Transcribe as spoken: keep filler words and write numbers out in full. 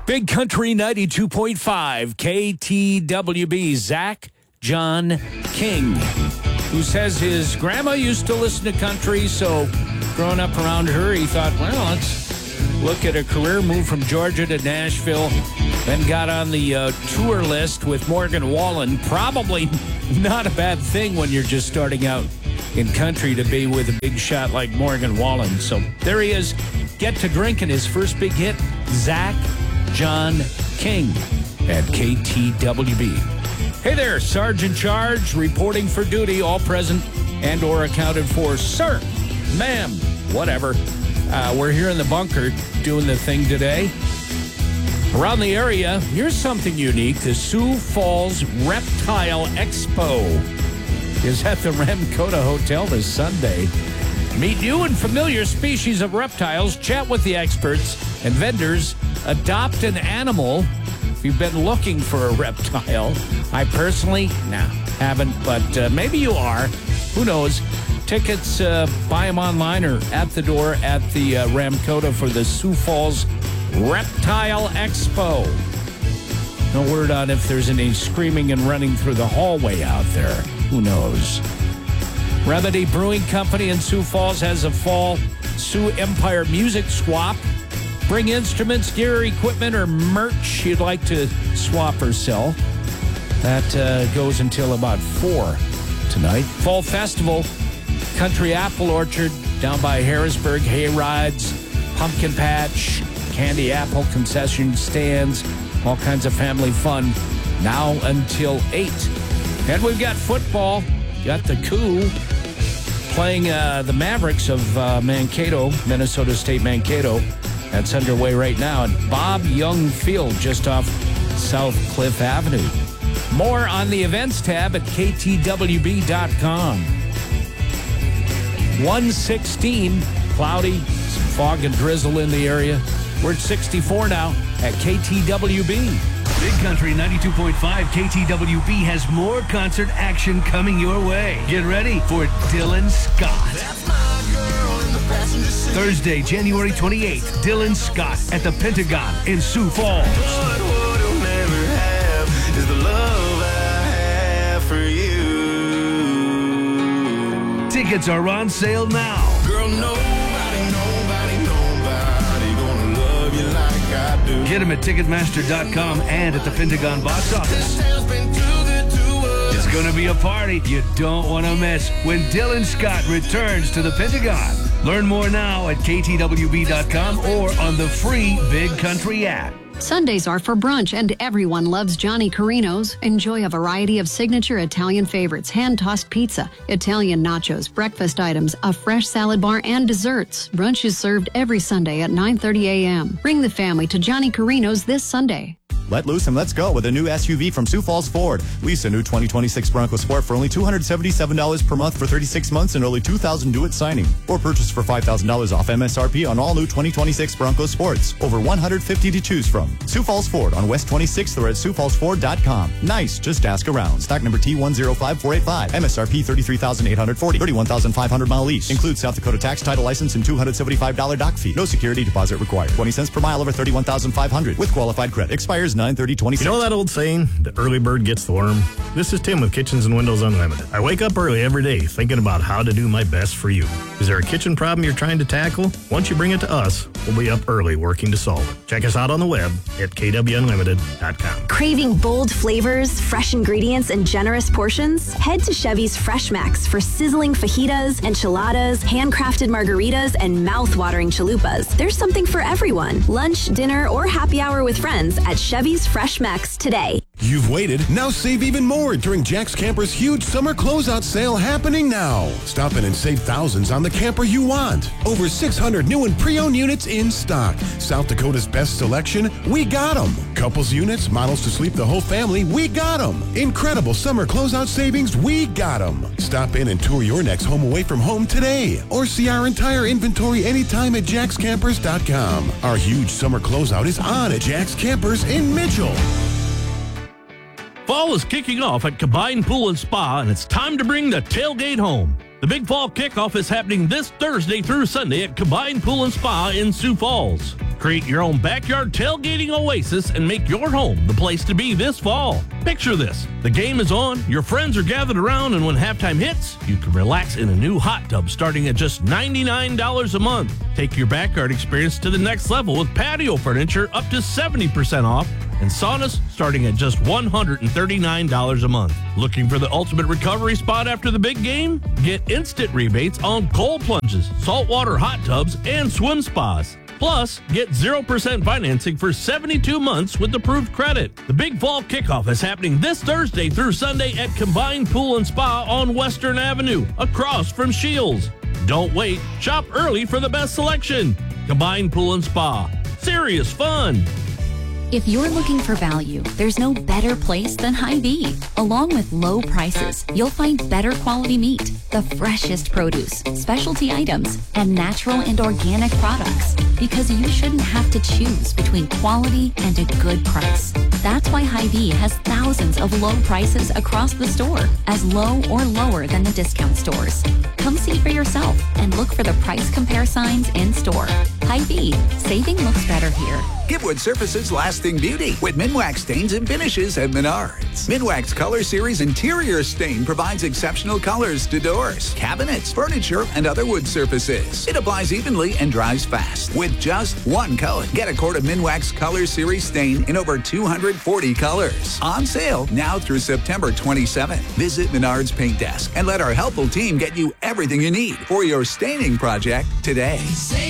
Big Country ninety-two point five, K T W B, Zach John King, who says his grandma used to listen to country, so growing up around her, he thought, well, let's look at a career move from Georgia to Nashville, then got on the uh, tour list with Morgan Wallen. Probably not a bad thing when you're just starting out in country to be with a big shot like Morgan Wallen. So there he is, Get to Drinking, his first big hit, Zach John King at K T W B. Hey there, Sergeant Charge, reporting for duty, all present and or accounted for. Sir, ma'am, whatever. Uh, we're here in the bunker doing the thing today. Around the area, here's something unique. The Sioux Falls Reptile Expo is at the Ramkota Hotel this Sunday. Meet new and familiar species of reptiles, chat with the experts and vendors, adopt an animal. If you've been looking for a reptile, I personally, nah, haven't, but uh, maybe you are. Who knows? Tickets, uh, buy them online or at the door at the uh, Ramkota for the Sioux Falls Reptile Expo. No word on if there's any screaming and running through the hallway out there. Who knows? Remedy Brewing Company in Sioux Falls has a fall Sioux Empire music swap. Bring instruments, gear, equipment, or merch you'd like to swap or sell. That uh, goes until about four tonight. Fall Festival, Country Apple Orchard down by Harrisburg, hay rides, pumpkin patch, candy apple concession stands, all kinds of family fun now until eight. And we've got football. Got the Coup playing uh, the Mavericks of uh, Mankato, Minnesota State Mankato. That's underway right now at Bob Young Field, just off South Cliff Avenue. More on the events tab at K T W B dot com. one sixteen, cloudy, some fog and drizzle in the area. We're at sixty-four now at K T W B. Big Country ninety-two point five K T W B has more concert action coming your way. Get ready for Dylan Scott. That's my girl in the passenger seat. Thursday, January twenty-eighth, Dylan Scott at the Pentagon in Sioux Falls. But what I'll never have is the love I have for you. Tickets are on sale now. Girl, nobody, nobody, nobody gonna love you like I do. Get them at Ticketmaster dot com and at the Pentagon box office. This town's been too good to us. It's going to be a party you don't want to miss when Dylan Scott returns to the Pentagon. Learn more now at K T W B dot com or on the free Big Country app. Sundays are for brunch, and everyone loves Johnny Carino's. Enjoy a variety of signature Italian favorites, hand-tossed pizza, Italian nachos, breakfast items, a fresh salad bar, and desserts. Brunch is served every Sunday at nine thirty a.m. Bring the family to Johnny Carino's this Sunday. Let loose and let's go with a new S U V from Sioux Falls Ford. Lease a new twenty twenty-six Bronco Sport for only two hundred seventy-seven dollars per month for thirty-six months and only two thousand dollars due at signing. Or purchase for five thousand dollars off M S R P on all new twenty twenty-six Bronco Sports. Over one hundred fifty to choose from. Sioux Falls Ford on West twenty-sixth or at sioux falls ford dot com. Nice, just ask around. Stock number T one zero five four eight five. M S R P thirty-three thousand eight hundred forty dollars. thirty-one thousand five hundred mile lease. Includes South Dakota tax, title license, and two hundred seventy-five dollars dock fee. No security deposit required. twenty cents per mile over thirty-one thousand five hundred with qualified credit. Expires nine thirty twenty-six. You know that old saying, the early bird gets the worm? This is Tim with Kitchens and Windows Unlimited. I wake up early every day thinking about how to do my best for you. Is there a kitchen problem you're trying to tackle? Once you bring it to us, we'll be up early working to solve it. Check us out on the web at K W Unlimited dot com. Craving bold flavors, fresh ingredients, and generous portions? Head to Chevy's Fresh Max for sizzling fajitas, enchiladas, handcrafted margaritas, and mouth-watering chalupas. There's something for everyone. Lunch, dinner, or happy hour with friends at Chevy's Fresh Max today. You've waited, now save even more during Jack's Camper's huge summer closeout sale happening now. Stop in and save thousands on the camper you want. Over six hundred new and pre-owned units in stock. South Dakota's best selection, we got them. Couples units, models to sleep the whole family, we got them. Incredible summer closeout savings, we got them. Stop in and tour your next home away from home today. Or see our entire inventory anytime at jacks campers dot com. Our huge summer closeout is on at Jack's Campers in Mitchell. Fall is kicking off at Combined Pool and Spa, and it's time to bring the tailgate home. The Big Fall Kickoff is happening this Thursday through Sunday at Combined Pool and Spa in Sioux Falls. Create your own backyard tailgating oasis and make your home the place to be this fall. Picture this. The game is on, your friends are gathered around, and when halftime hits, you can relax in a new hot tub starting at just ninety-nine dollars a month. Take your backyard experience to the next level with patio furniture up to seventy percent off and saunas starting at just one hundred thirty-nine dollars a month. Looking for the ultimate recovery spot after the big game? Get instant rebates on cold plunges, saltwater hot tubs, and swim spas. Plus, get zero percent financing for seventy-two months with approved credit. The Big Fall Kickoff is happening this Thursday through Sunday at Combined Pool and Spa on Western Avenue, across from Shields. Don't wait. Shop early for the best selection. Combined Pool and Spa. Serious fun. If you're looking for value, there's no better place than Hy-Vee. Along with low prices, you'll find better quality meat, the freshest produce, specialty items, and natural and organic products. Because you shouldn't have to choose between quality and a good price. That's why Hy-Vee has thousands of low prices across the store, as low or lower than the discount stores. Come see for yourself and look for the price compare signs in store. Hy-Vee, saving looks better here. Give wood surfaces lasting beauty with Minwax stains and finishes at Menards. Minwax Color Series Interior Stain provides exceptional colors to doors, cabinets, furniture, and other wood surfaces. It applies evenly and dries fast with just one coat. Get a quart of Minwax Color Series Stain in over two hundred forty colors. On sale now through September twenty-seventh. Visit Menards Paint Desk and let our helpful team get you everything you need for your staining project today.